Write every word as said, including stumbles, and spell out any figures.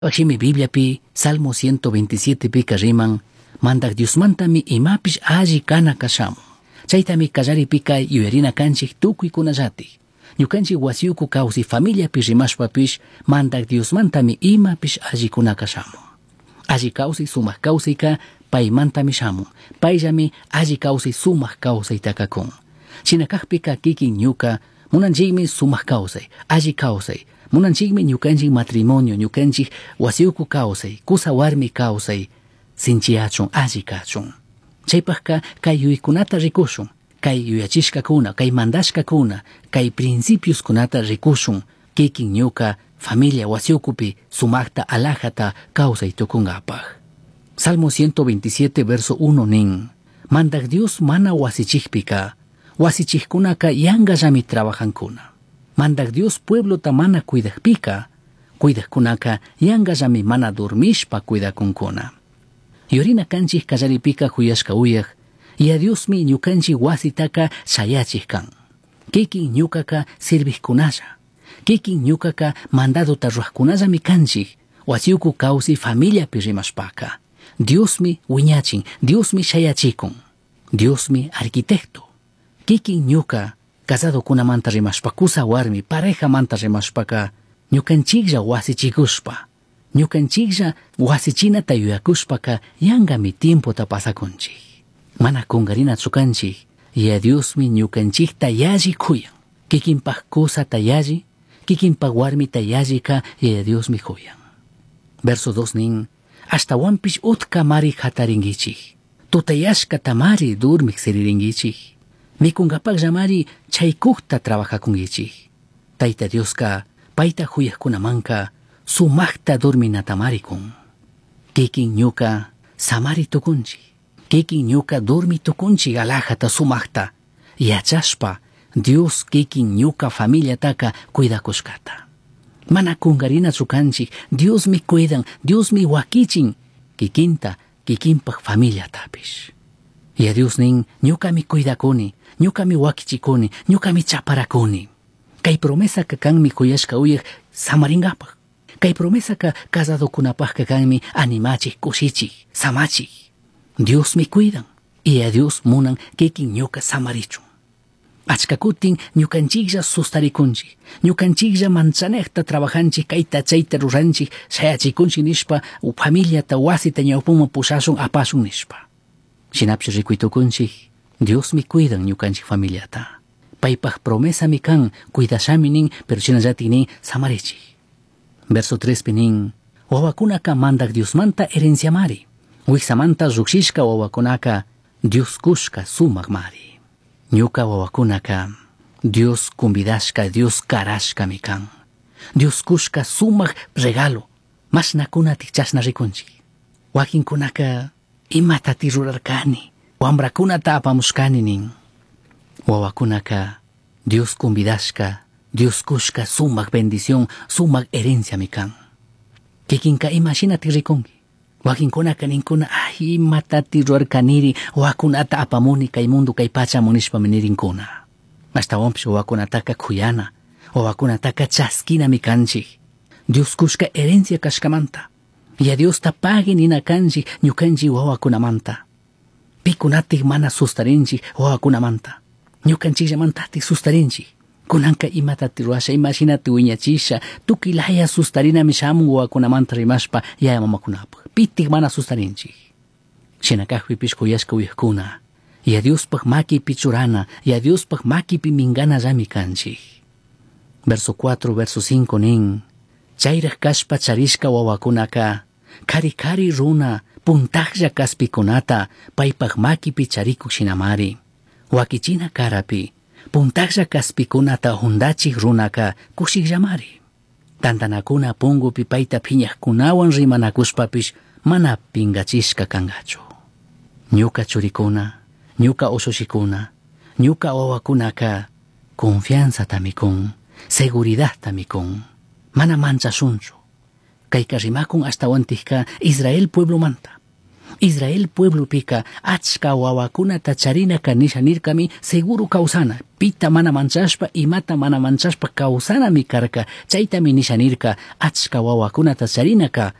Oshimi Biblia pi, Salmo ciento veintisiete pi riman, mandak Dios mantami imapish alli kana kashamu. Chaytami kallari pika yuerina kanchik tukuy kunallati. Ñukanchik wasiuku kawsi familia pi rimashpapish, mandak Dios mantami imapish alli kuna kashamu. Alli kawsi sumak kawsayka pay mantami shamun. Payllami alli kawsay sumak kawsayta kakun. Chinakakpika kikin ñuka munanchikmi sumak kawsay, alli kawsay. Munanchikmi ñukanchik matrimonio, ñukanchik wasiuku kawsay, kusa warmi kawsay, sinchiachun, alli kachun. Chaypakka kay yuykunata rikushun, kay yuyachishkakuna, kay mandashkakuna, kay principios kunata rikushun, kikin ñuka familia wasiukupi sumakta alajata kawsay tukungapaj. Salmo ciento veintisiete verso uno nin, mandak Dios mana wasichikpika, wasichikkunaka yangallami trabajankuna. Mandak Dios pueblo tamana cuidakpika, cuidakkunaka yangallami mana dormishpa cuidakunkuna. Yorina kanchik kallaripika huyashka uyak, y a Diosmi ñukanchik wasitaka shayachik kan. Kikin ñukaka sirvikkunalla, kikin ñukaka mandadota ruwaqkunallami kanchik, wasiuku kawsi familia pi rimashpaka. Diosmi wiñachin, Diosmi shayachikun, Diosmi arquitecto. Kikin ñuka casado kunamanta rimashpa, kusa warmi, pareja manta rimashpaka, ñukanchiklla wasichikushpa, ñukanchiklla wasichinata yuyakushpaka yangami tiempota pasakunchik. Mana kungarinachu kanchik, y a Diosmi ñukanchikta yalli kuyan. Kikinpaj kusata yalli, kikinpaj warmita yallika, y a Diosmi kuyan. Verso dos nin, hasta wampish utka mari hataringichik, tutayashkata mari durmik siriringichik. Mikungapaklla mari chaykukta trabajakungichik. Tayta Dioska payta huyakkunamanka sumakta dorminata marikun. Kikin ñuka samari tukunchik, kikin ñuka dormi tukunchik alajata sumakta yachashpa Dios kikin ñuka familiataka cuidakushkata. Mana kungarinachu kanchik, Dios mi cuidan, Dios mi wakichin kikinta kikinpak familiatapish. Y a Dios nin ñuka mi cuidakuni, ñuka mi wakichikuni, ñuka mi chaparakuni. Kay promesa ka kanmi kuyashka uyak samaringapaj. Kay promesa ka casadokunapaj ka kanmi animachik, kushichik, samachik. Dios mi cuidan, y a Dios munan kikin ñuka samarichun. Achkakutin ñukanchiklla sustarikunchik, ñukanchiklla manchanekta trabajanchik, kayta chayta ruranchik, shayachikunchik nishpa, familiata wasita ñawpunman pushashun apashun nishpa. Shinapshi rikuitukunchik, Dios mi cuidan ñukanchik familiata. Paypaj promesa mi kan, cuidashami nin, pero chinallatik nin samarichik. Verso tres nin, wawakunaka mandak Dios manta herencia mari. Wiksamanta rukshishka wawakunaka Dios kushka sumak mari. Ñuka wawakunaka Dios kumbidashka, Dios karashka mi kan. Dios kushka sumak regalo. Mashnakunatik chashna rikunchik. Wakinkunaka imatati rurarkani, wambrakunata apamushkani nin. Wawakunaka Dios kumbidashka, Dios kushka sumak bendición, sumak herencia mi kan. Kikinka imashinati rikunki. Wakinkunaka ninkuna ay imatati rurarkaniri, wakunata apamuni kay mundo kay pachamunishpa minirinkuna. Hasta wampish wakunataka kuyana, wakunataka chaskina mi kanchik. Dios kushka herencia kashkamanta. Y a Dios tapagin ina kanchik ñukanchik wawakunamanta. Pikunatik mana sustarinchik wawakunamanta. Ñukanchiklla mantatik sustarinchik. Kunanka imatati ruasha, imashinati wiñachisha, tukilaya sustarinami shamun wawakunamanta rimashpa yaya mamakunapaj. Pitik mana sustarinchik. Shinakajpipish kuyashka uyakkuna. Y a Diospaj makipi churana, y a Diospaj makipi mingana rami kanchik. Verso cuatro, verso cinco nin. Chayraj kashpa charishka wawakunaka, kari kari runa, puntajlla kaspikunata, paypaj makipi charikuk shinamari. Wakichina karapi, puntajlla kaspikunata hundachik runaka kushikllamari. Tantanakuna pungupi payta phiñaqkunawan rimanakushpapish mana pingachishka kangachu. Ñuka churikuna, ñuka usushikuna, ñuka wawakunaka confianza tamikun, seguridad tamikun. Mana manchashunchu. Kayka rimakun hasta wantikka Israel pueblo manta. Israel pueblo pika achka wawakunata charina kanisha nirkami seguro kausana. pita mana manchashpa imata mana manchashpa kawsanami karka chaytami nishanirka achka wawakunata charinaka